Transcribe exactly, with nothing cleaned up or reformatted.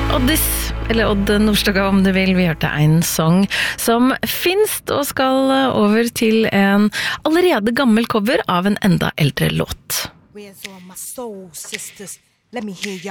Oddis, eller Odd Nordstoga om du vil, vi hørte en sang som finst og skal over til en allerede gammel cover av en enda eldre låt. Where's all my soul sisters? Let me hear ya.